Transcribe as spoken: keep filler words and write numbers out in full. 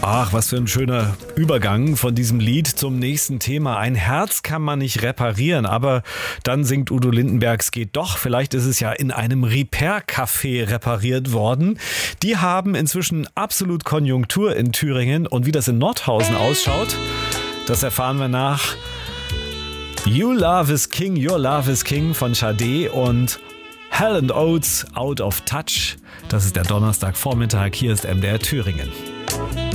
Ach, was für ein schöner Übergang von diesem Lied zum nächsten Thema. Ein Herz kann man nicht reparieren, aber dann singt Udo Lindenberg, es geht doch. Vielleicht ist es ja in einem Repair-Café repariert worden. Die haben inzwischen absolut Konjunktur in Thüringen. Und wie das in Nordhausen ausschaut, das erfahren wir nach You Love is King, Your Love is King von Sade und Hell and Oates, Out of Touch. Das ist der Donnerstagvormittag. Hier ist M D R Thüringen.